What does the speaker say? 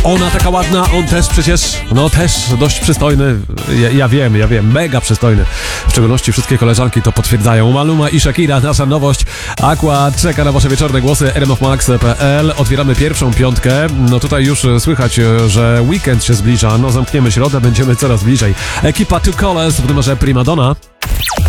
Ona taka ładna, on też przecież, no też dość przystojny, ja wiem, mega przystojny. W szczególności wszystkie koleżanki to potwierdzają. Maluma i Shakira, nasza nowość. Aqua czeka na wasze wieczorne głosy, rmfmax.pl. Otwieramy pierwszą piątkę. No tutaj już słychać, że weekend się zbliża. No zamkniemy środę, będziemy coraz bliżej. Ekipa Two Colors w numerze Primadonna.